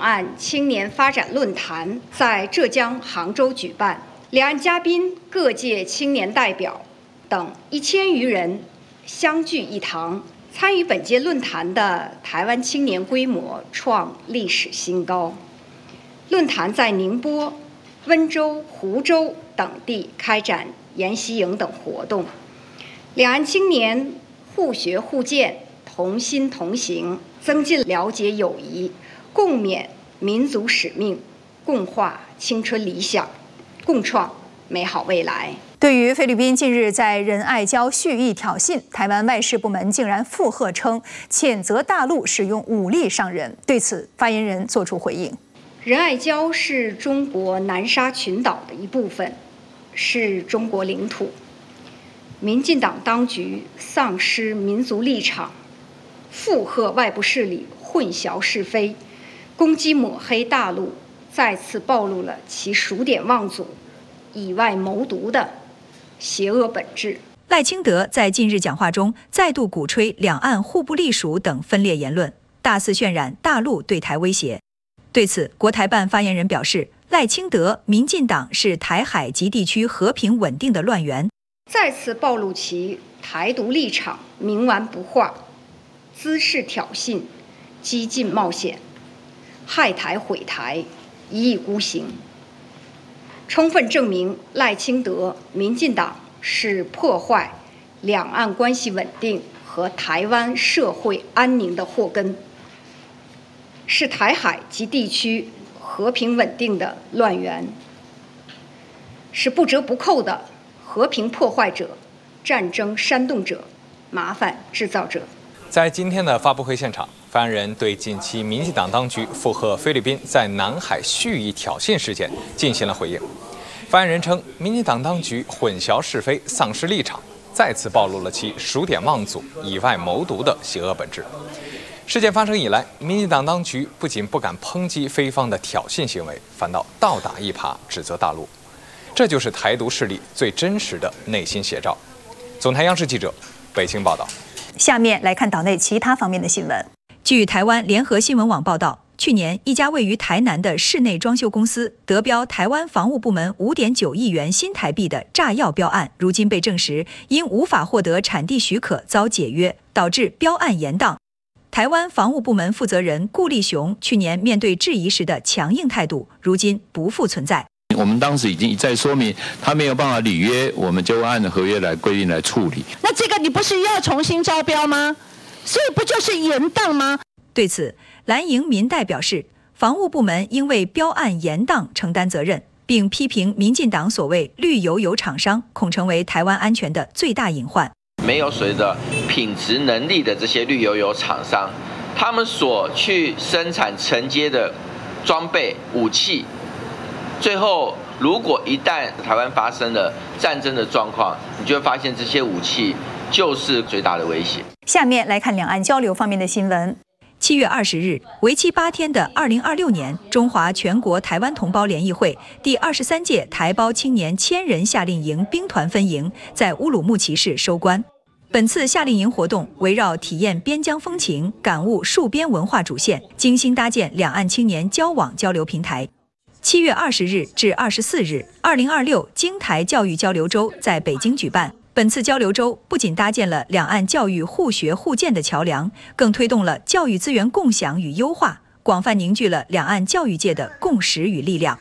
岸青年发展论坛在浙江杭州举办，两岸嘉宾、各界青年代表等1000余人相聚一堂。参与本届论坛的台湾青年规模创历史新高。论坛在宁波、温州、湖州等地开展研习营等活动，两岸青年互学互鉴，同心同行，增进了解友谊，共勉民族使命，共话青春理想，共创美好未来。 对于菲律宾近日在仁爱礁蓄意挑衅，台湾外事部门竟然附和称谴责大陆使用武力伤人。对此，发言人作出回应： 仁爱礁是中国南沙群岛的一部分，是中国领土。民进党当局丧失民族立场，附和外部势力混淆是非，攻击抹黑大陆，再次暴露了其数典忘祖、以外谋独的邪恶本质。 赖清德在近日讲话中再度鼓吹两岸互不隶属等分裂言论，大肆渲染大陆对台威胁。对此，国台办发言人表示，赖清德、民进党是台海及地区和平稳定的乱源， 再次暴露其台独立场冥顽不化，滋事挑衅，激进冒险，害台毁台，一意孤行，充分证明赖清德、民进党是破坏两岸关系稳定和台湾社会安宁的祸根，是台海及地区和平稳定的乱源，是不折不扣的和平破坏者、战争煽动者、麻烦制造者。 在今天的发布会现场，发言人对近期民进党当局附和菲律宾在南海蓄意挑衅事件进行了回应。发言人称，民进党当局混淆是非、丧失立场，再次暴露了其数典忘祖、以外谋独的邪恶本质。事件发生以来，民进党当局不仅不敢抨击菲方的挑衅行为，反倒倒打一耙，指责大陆。这就是台独势力最真实的内心写照。总台央视记者北京报道。 下面来看岛内其他方面的新闻。据台湾联合新闻网报道，去年一家位于台南的室内装修公司得标台湾防务部门5.9亿元新台币的炸药标案，如今被证实因无法获得产地许可遭解约，导致标案延宕。台湾防务部门负责人顾立雄去年面对质疑时的强硬态度，如今不复存在。 我们当时已经一再说明，他没有办法履约，我们就按合约来规定来处理。 那这个你不是又要重新招标吗？所以不就是延宕吗？ 对此，蓝营民代表示，防务部门应为标案延宕承担责任，并批评民进党所谓绿油油厂商恐成为台湾安全的最大隐患。 没有随着品质能力的这些绿油油厂商，他们所去生产承接的装备武器，最后如果一旦台湾发生了战争的状况，你就会发现这些武器就是最大的威胁。 下面来看两岸交流方面的新闻。7月20日，为期8天的2026年中华全国台湾同胞联谊会第23届台胞青年1000人夏令营兵团分营在乌鲁木齐市收官。本次夏令营活动围绕体验边疆风情、感悟戍边文化主线，精心搭建两岸青年交往交流平台。7月20日至24日，2026京台教育交流周在北京举办。本次交流周不仅搭建了两岸教育互学互鉴的桥梁，更推动了教育资源共享与优化，广泛凝聚了两岸教育界的共识与力量。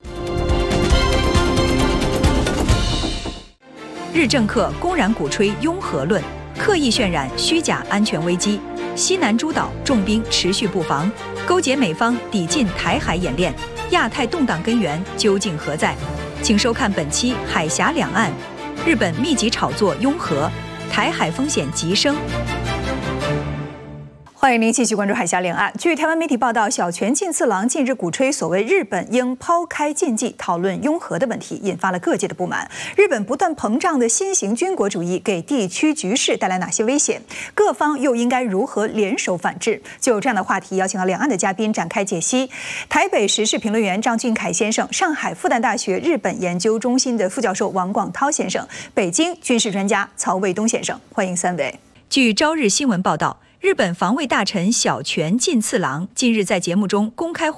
日政客公然鼓吹拥核论，刻意渲染虚假安全危机。西南诸岛重兵持续布防，勾结美方抵近台海演练，亚太动荡根源究竟何在？请收看本期《海峡两岸》。日本密集炒作拥核，台海风险急升。欢迎您继续关注海峡两岸。据台湾媒体报道，小泉进次郎近日鼓吹所谓日本应抛开禁忌，讨论拥核的问题，引发了各界的不满。日本不断膨胀的新型军国主义给地区局势带来哪些危险？各方又应该如何联手反制？就这样的话题，邀请到两岸的嘉宾展开解析。台北时事评论员张俊凯先生，上海复旦大学日本研究中心的副教授王广涛先生，北京军事专家曹卫东先生，欢迎三位。据朝日新闻报道，日本防卫大臣小泉进次郎近日在节目中公开